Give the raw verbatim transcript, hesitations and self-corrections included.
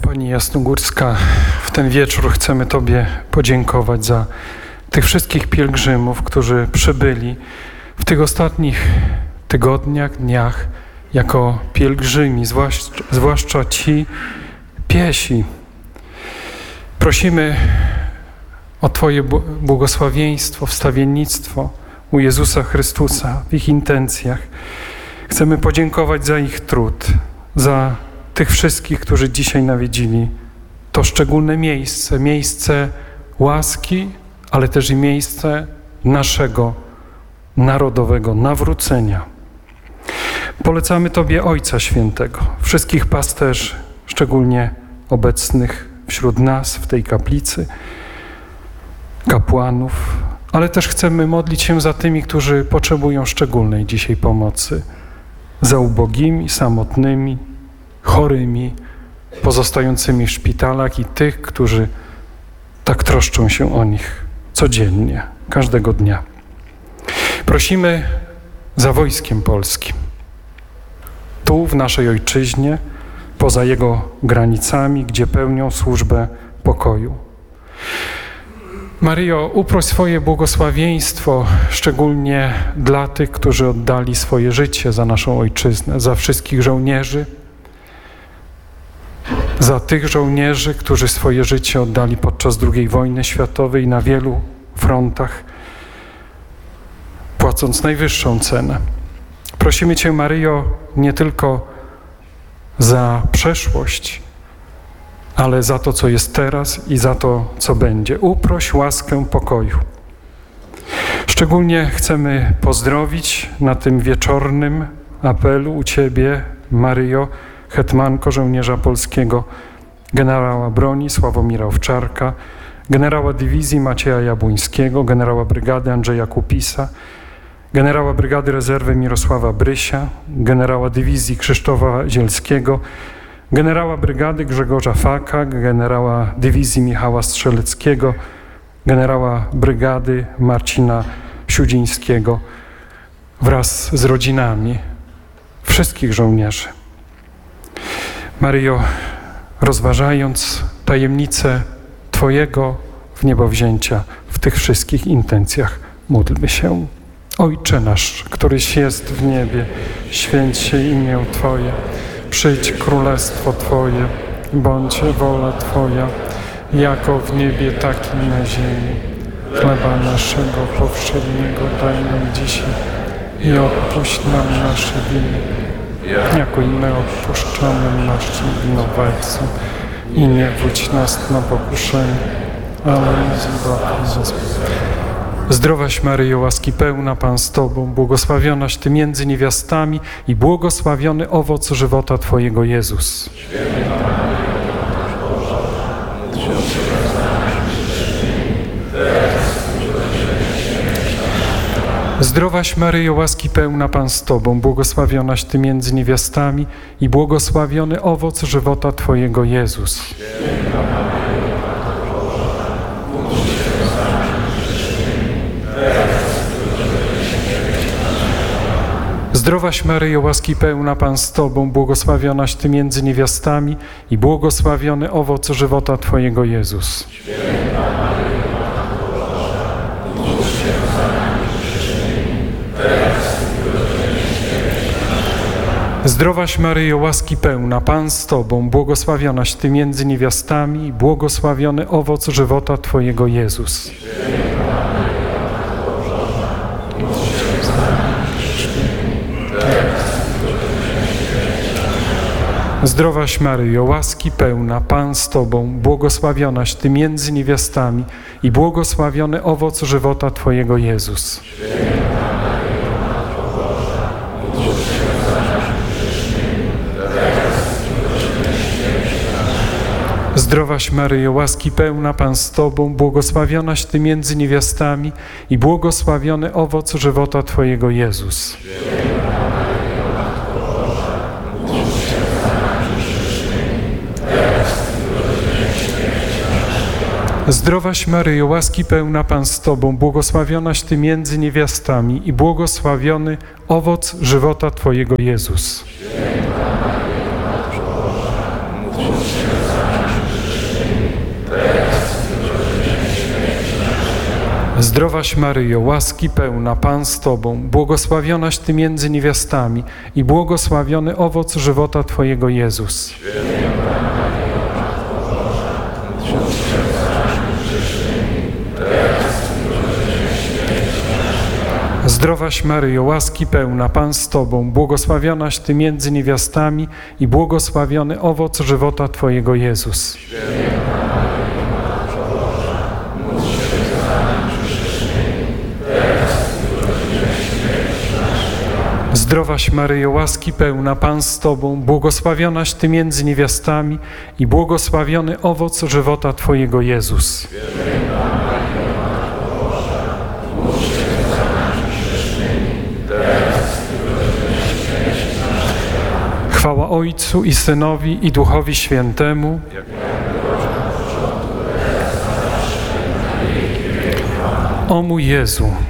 Pani Jasnogórska, w ten wieczór chcemy Tobie podziękować za tych wszystkich pielgrzymów, którzy przybyli w tych ostatnich tygodniach, dniach jako pielgrzymi, zwłaszcza, zwłaszcza ci piesi. Prosimy o Twoje błogosławieństwo, wstawiennictwo u Jezusa Chrystusa w ich intencjach. Chcemy podziękować za ich trud, za tych wszystkich, którzy dzisiaj nawiedzili to szczególne miejsce, miejsce łaski, ale też i miejsce naszego narodowego nawrócenia. Polecamy Tobie Ojca Świętego, wszystkich pasterzy, szczególnie obecnych wśród nas w tej kaplicy, kapłanów, ale też chcemy modlić się za tymi, którzy potrzebują szczególnej dzisiaj pomocy, za ubogimi, samotnymi, chorymi, pozostającymi w szpitalach i tych, którzy tak troszczą się o nich codziennie, każdego dnia. Prosimy za wojskiem polskim, tu w naszej ojczyźnie, poza jego granicami, gdzie pełnią służbę pokoju. Maryjo, uproś swoje błogosławieństwo, szczególnie dla tych, którzy oddali swoje życie za naszą ojczyznę, za wszystkich żołnierzy, za tych żołnierzy, którzy swoje życie oddali podczas drugiej wojny światowej na wielu frontach, płacąc najwyższą cenę. Prosimy Cię, Maryjo, nie tylko za przeszłość, ale za to, co jest teraz i za to, co będzie. Uproś łaskę pokoju. Szczególnie chcemy pozdrowić na tym wieczornym apelu u Ciebie, Maryjo, hetmanko żołnierza polskiego, generała broni Sławomira Owczarka, generała dywizji Macieja Jabłońskiego, generała brygady Andrzeja Kupisa, generała brygady rezerwy Mirosława Brysia, generała dywizji Krzysztofa Zielskiego, generała brygady Grzegorza Faka, generała dywizji Michała Strzeleckiego, generała brygady Marcina Siudzińskiego wraz z rodzinami wszystkich żołnierzy. Maryjo, rozważając tajemnicę Twojego wniebowzięcia w tych wszystkich intencjach, módlmy się. Ojcze nasz, któryś jest w niebie, święć się imię Twoje, przyjdź królestwo Twoje, bądź wola Twoja, jako w niebie, tak i na ziemi. Chleba naszego powszedniego daj nam dzisiaj i odpuść nam nasze winy, jako i my odpuszczamy naszym winowajcom. I nie wódź nas na pokuszenie, ale zbaw nas. Zdrowaś Maryjo, łaski pełna, Pan z Tobą, błogosławionaś Ty między niewiastami i błogosławiony owoc żywota Twojego, Jezus. Zdrowaś Maryjo, łaski pełna, Pan z Tobą, błogosławionaś Ty między niewiastami i błogosławiony owoc żywota Twojego, Jezus. Zdrowaś Maryjo, łaski pełna, Pan z Tobą, błogosławionaś Ty między niewiastami i błogosławiony owoc żywota Twojego, Jezus. Zdrowaś Maryjo, łaski pełna, Pan z Tobą, błogosławionaś Ty między niewiastami i błogosławiony owoc żywota Twojego, Jezus. Zdrowaś Maryjo, łaski pełna, Pan z Tobą, błogosławionaś Ty między niewiastami i błogosławiony owoc żywota Twojego, Jezus. Zdrowaś Maryjo, łaski pełna, Pan z Tobą, błogosławionaś Ty między niewiastami i błogosławiony owoc żywota Twojego, Jezus. Zdrowaś Maryjo, łaski pełna, Pan z Tobą, błogosławionaś Ty między niewiastami i błogosławiony owoc żywota Twojego, Jezus. Święta Maryjo, Matko Boża, módl się za nami Zdrowaś Maryjo, łaski pełna, Pan z Tobą, błogosławionaś Ty między niewiastami i błogosławiony owoc żywota Twojego Jezus. Zdrowaś Maryjo, łaski pełna, Pan z Tobą, błogosławionaś Ty między niewiastami i błogosławiony owoc żywota Twojego Jezus. Zdrowaś Maryjo, łaski pełna, Pan z Tobą, błogosławionaś Ty między niewiastami i błogosławiony owoc żywota Twojego Jezus. Chwała Ojcu i Synowi i Duchowi Świętemu. O mój Jezu,